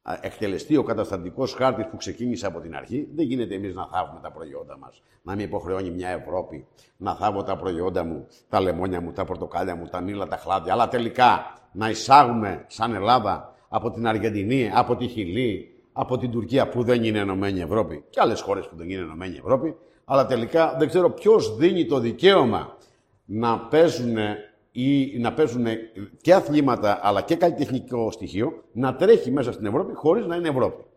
εκτελεστεί ο καταστατικός χάρτης που ξεκίνησε από την αρχή, δεν γίνεται εμείς να θάβουμε τα προϊόντα μας. Να με υποχρεώνει μια Ευρώπη να θάβω τα προϊόντα μου, τα λεμόνια μου, τα πορτοκάλια μου, τα μήλα, τα χλάδια, αλλά τελικά να εισάγουμε σαν Ελλάδα από την Αργεντινή, από τη Χιλή, από την Τουρκία που δεν είναι Ενωμένη Ευρώπη και άλλες χώρες που δεν είναι Ενωμένη Ευρώπη, αλλά τελικά δεν ξέρω ποιος δίνει το δικαίωμα να παίζουν και αθλήματα αλλά και καλλιτεχνικό στοιχείο να τρέχει μέσα στην Ευρώπη χωρίς να είναι Ευρώπη.